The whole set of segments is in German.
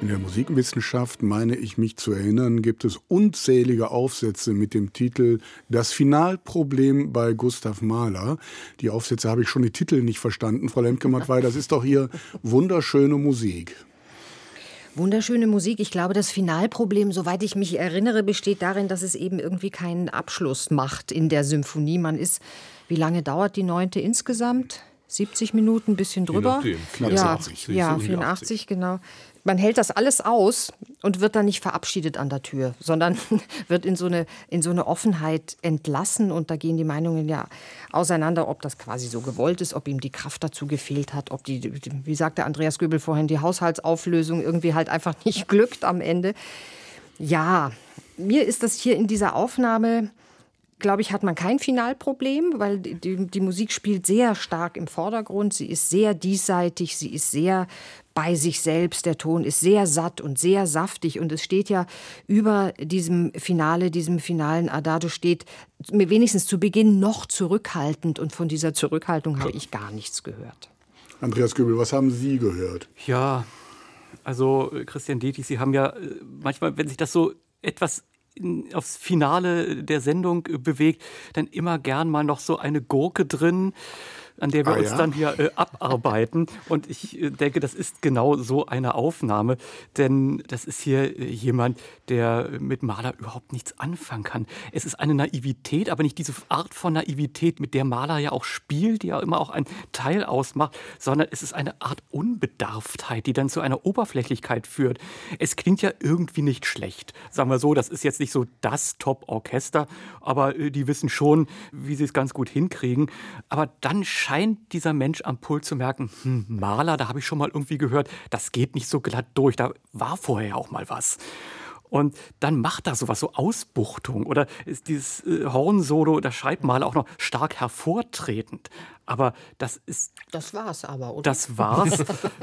In der Musikwissenschaft, meine ich mich zu erinnern, gibt es unzählige Aufsätze mit dem Titel »Das Finalproblem bei Gustav Mahler«. Die Aufsätze habe ich schon die Titel nicht verstanden, Frau Lemke-Mattwey. Das ist doch hier wunderschöne Musik. Wunderschöne Musik. Ich glaube, das Finalproblem, soweit ich mich erinnere, besteht darin, dass es eben irgendwie keinen Abschluss macht in der Symphonie. Man ist, wie lange dauert die 9. insgesamt? 70 Minuten, ein bisschen drüber? Je nachdem, 84. Ja, 84, genau. Man hält das alles aus und wird dann nicht verabschiedet an der Tür, sondern wird in so eine Offenheit entlassen. Und da gehen die Meinungen ja auseinander, ob das quasi so gewollt ist, ob ihm die Kraft dazu gefehlt hat, ob wie sagte Andreas Göbel vorhin, die Haushaltsauflösung irgendwie halt einfach nicht glückt am Ende. Ja, mir ist das hier in dieser Aufnahme, glaube ich, hat man kein Finalproblem, weil die Musik spielt sehr stark im Vordergrund. Sie ist sehr diesseitig, sie ist sehr bei sich selbst. Der Ton ist sehr satt und sehr saftig. Und es steht ja über diesem finalen Adagio steht wenigstens zu Beginn noch zurückhaltend. Und von dieser Zurückhaltung habe ich gar nichts gehört. Andreas Göbel, was haben Sie gehört? Ja, also Christian Detig, Sie haben ja manchmal, wenn sich das so etwas aufs Finale der Sendung bewegt, dann immer gern mal noch so eine Gurke drin, an der wir uns dann hier abarbeiten. Und ich denke, das ist genau so eine Aufnahme, denn das ist hier jemand, der mit Mahler überhaupt nichts anfangen kann. Es ist eine Naivität, aber nicht diese Art von Naivität, mit der Mahler ja auch spielt, die ja immer auch einen Teil ausmacht, sondern es ist eine Art Unbedarftheit, die dann zu einer Oberflächlichkeit führt. Es klingt ja irgendwie nicht schlecht. Sagen wir so, das ist jetzt nicht so das Top-Orchester, aber die wissen schon, wie sie es ganz gut hinkriegen. Aber dann scheint dieser Mensch am Pult zu merken, Mahler, da habe ich schon mal irgendwie gehört, das geht nicht so glatt durch, da war vorher ja auch mal was. Und dann macht er sowas, so Ausbuchtung oder ist dieses Hornsolo, da schreibt Mahler auch noch stark hervortretend. Aber das war's aber, oder? Das war's.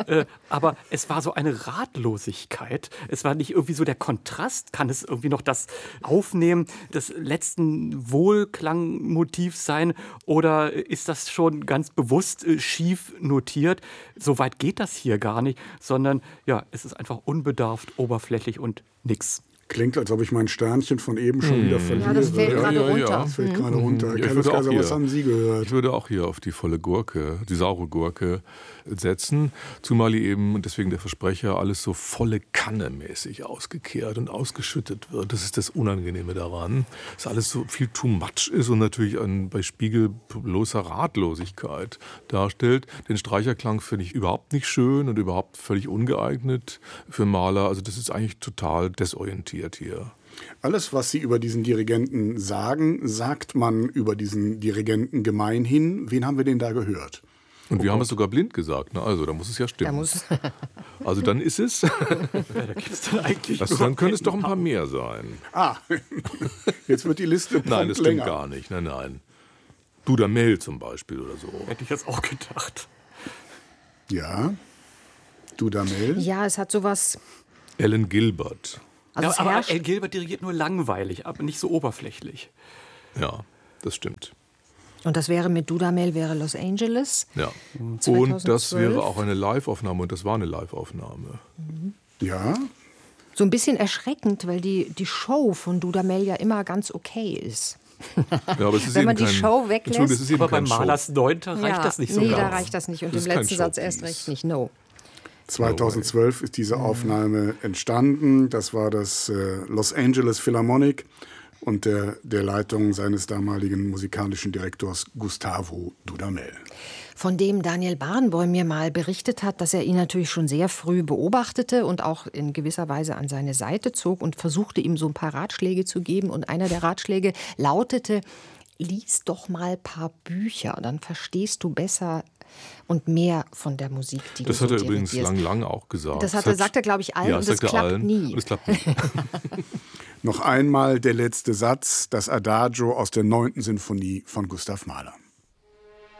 Aber es war so eine Ratlosigkeit. Es war nicht irgendwie so der Kontrast. Kann es irgendwie noch das Aufnehmen des letzten Wohlklangmotivs sein? Oder ist das schon ganz bewusst schief notiert? So weit geht das hier gar nicht. Sondern ja, es ist einfach unbedarft, oberflächlich und nix. Klingt, als ob ich mein Sternchen von eben schon wieder verliere. Ja, das fällt gerade runter. Das fällt gerade runter. Ja, was haben Sie gehört? Ich würde auch hier auf die volle Gurke, die saure Gurke setzen. Zumal eben, und deswegen der Versprecher, alles so volle Kanne mäßig ausgekehrt und ausgeschüttet wird. Das ist das Unangenehme daran. Dass alles so viel too much ist und natürlich bei Spiegel bloßer Ratlosigkeit darstellt. Den Streicherklang finde ich überhaupt nicht schön und überhaupt völlig ungeeignet für Mahler. Also das ist eigentlich total desorientiert hier. Alles, was Sie über diesen Dirigenten sagen, sagt man über diesen Dirigenten gemeinhin. Wen haben wir denn da gehört? Und wir haben es sogar blind gesagt, ne? Also da muss es ja stimmen. Also dann ist es. Ja, da gibt's dann eigentlich dann können es doch ein paar mehr sein. Jetzt wird die Liste prompt Nein, das stimmt länger. gar nicht. Nein. Dudamel zum Beispiel oder so. Hätte ich jetzt auch gedacht. Ja, Dudamel. Ja, es hat sowas. Alan Gilbert. Also ja, aber Al Gilbert dirigiert nur langweilig, aber nicht so oberflächlich. Ja, das stimmt. Und das wäre mit Dudamel, wäre Los Angeles. Ja. 2012. Und das wäre auch eine Live-Aufnahme und das war eine Live-Aufnahme. Ja. So ein bisschen erschreckend, weil die Show von Dudamel ja immer ganz okay ist. Ja, aber es ist wenn eben man die Show weglässt. Das ist eben aber bei kein Show. Mahlers 9. reicht das nicht so Nee, ganz. da reicht das nicht. Und Das im ist kein letzten Satz Showpiece. erst recht nicht. No. 2012 ist diese Aufnahme entstanden. Das war das Los Angeles Philharmonic unter der Leitung seines damaligen musikalischen Direktors Gustavo Dudamel. Von dem Daniel Barenboim mir mal berichtet hat, dass er ihn natürlich schon sehr früh beobachtete und auch in gewisser Weise an seine Seite zog und versuchte, ihm so ein paar Ratschläge zu geben. Und einer der Ratschläge lautete: Lies doch mal ein paar Bücher, dann verstehst du besser und mehr von der Musik, die das du hat er so übrigens dirigierst. lang auch gesagt. Das sagt er, glaube ich, allen, ja, und das klappt nie. Und das klappt nie. Noch einmal der letzte Satz, das Adagio aus der 9. Sinfonie von Gustav Mahler.